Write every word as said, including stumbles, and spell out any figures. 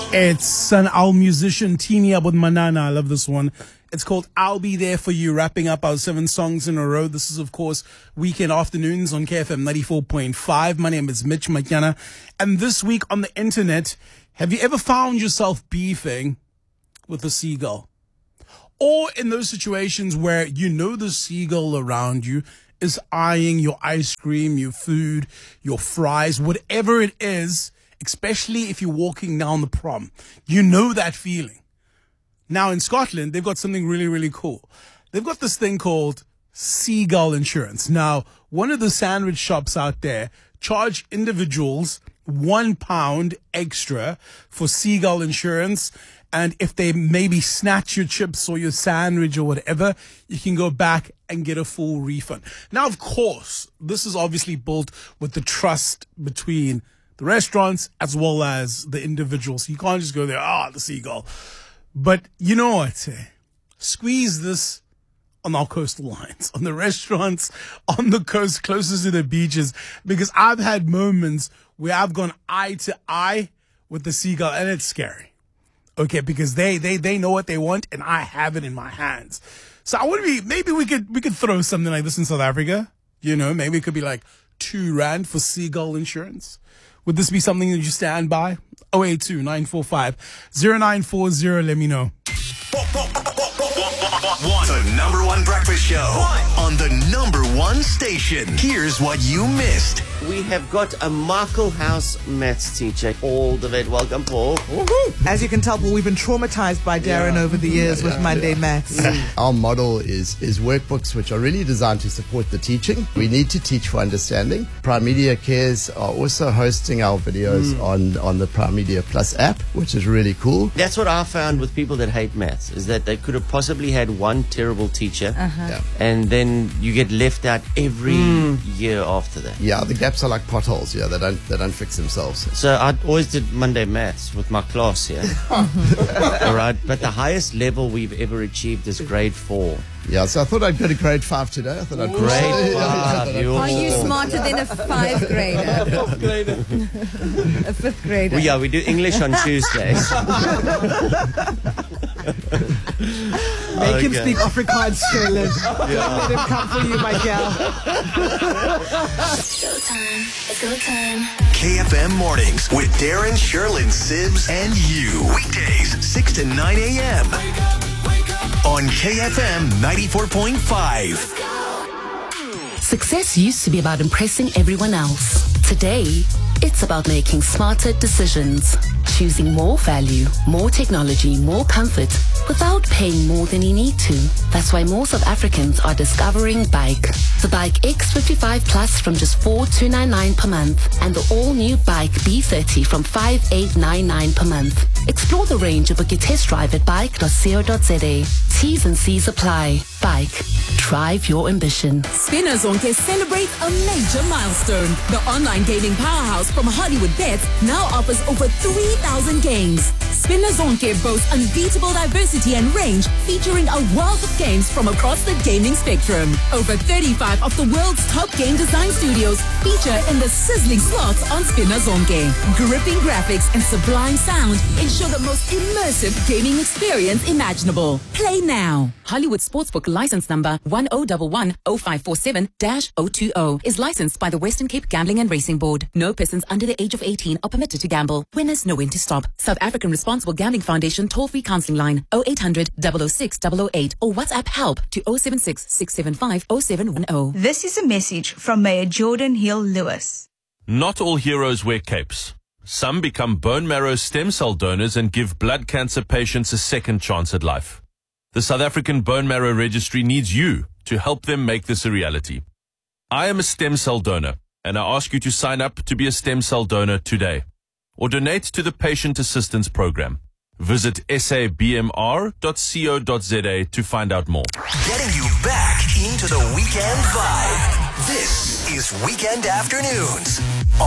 It's an Al musician teaming up with Manana. I love this one. It's called I'll Be There For You, wrapping up our seven songs in a row. This is, of course, Weekend Afternoons on K F M ninety-four point five. My name is Mitch Makiana. And this week on the internet, have you ever found yourself beefing with a seagull? Or in those situations where you know the seagull around you is eyeing your ice cream, your food, your fries, whatever it is, especially if you're walking down the prom. You know that feeling. Now in Scotland, they've got something really, really cool. They've got this thing called seagull insurance. Now, one of the sandwich shops out there charge individuals one pound extra for seagull insurance. And if they maybe snatch your chips or your sandwich or whatever, you can go back and get a full refund. Now, of course, this is obviously built with the trust between the restaurants as well as the individuals. You can't just go there, ah, oh, the seagull. But you know what? Squeeze this on our coastal lines, on the restaurants, on the coast closest to the beaches, because I've had moments where I've gone eye to eye with the seagull, and it's scary. Okay, because they they they know what they want, and I have it in my hands. So I would be maybe we could we could throw something like this in South Africa. You know, maybe it could be like two rand for seagull insurance. Would this be something that you stand by? oh eight two, nine four five, oh nine four oh. Let me know. One. The number one breakfast show one. On the number one station. Here's what you missed. We have got a Michael House maths teacher all the way. Welcome, Paul. Woohoo. As you can tell, Paul, we've been traumatized by Darren yeah. over the years yeah, with yeah, Monday yeah. Maths. Our model is, is workbooks which are really designed to support the teaching. We need to teach for understanding. Prime Media Cares are also hosting our videos mm. on, on the Prime Media Plus app, which is really cool. That's what I found with people that hate maths, is that they could have possibly had one terrible teacher uh-huh. yeah. and then you get left out every mm. year after that. Yeah, the gaps are like potholes. Yeah, they don't they don't fix themselves. So I always did Monday Maths with my class here. All right, but the highest level we've ever achieved is grade four. Yeah, so I thought I'd go to grade five today. I thought I'd grade five. Yeah, Are you smarter than a five grader? A fifth grader. A fifth grader. Well, yeah, we do English on Tuesdays. Make okay. him speak Afrikaans, Shayla. Yeah. Don't let him come for you, my gal. Showtime. It's go time. K F M Mornings with Darren, Sherlyn, Sibs, and you. Weekdays, six to nine a.m. Wake up, wake up. On K F M ninety-four point five. Success used to be about impressing everyone else. Today, it's about making smarter decisions. Choosing more value, more technology, more comfort, without paying more than you need to. That's why more South Africans are discovering Bike. The Bike X fifty-five Plus from just four thousand two hundred ninety-nine per month, and the all-new Bike B thirty from five thousand eight hundred ninety-nine per month. Explore the range and book your test drive at bike dot co dot za. T's and C's apply. Bike. Drive your ambition. Spinner Zonke celebrates a major milestone. The online gaming powerhouse from Hollywood Bets now offers over three thousand games. Spinner Zonke boasts unbeatable diversity and range, featuring a wealth of games from across the gaming spectrum. Over thirty-five of the world's top game design studios feature in the sizzling slots on Spinner Zonke. Gripping graphics and sublime sound ensure the most immersive gaming experience imaginable. Play now. Hollywood Sportsbook license number one oh one one oh five four seven dash oh two oh is licensed by the Western Cape Gambling and Racing Board. No persons under the age of eighteen are permitted to gamble. Winners know when to stop. South African Responsible Gambling Foundation toll-free counseling line oh eight hundred, double oh six, double oh eight or WhatsApp help to oh seven six, six seven five, oh seven one oh. This is a message from Mayor Jordan Hill Lewis. Not all heroes wear capes. Some become bone marrow stem cell donors and give blood cancer patients a second chance at life. The South African Bone Marrow Registry needs you to help them make this a reality. I am a stem cell donor, and I ask you to sign up to be a stem cell donor today, or donate to the Patient Assistance Program. Visit s a b m r dot co dot za to find out more. Getting you back into the weekend vibe. This is Weekend Afternoons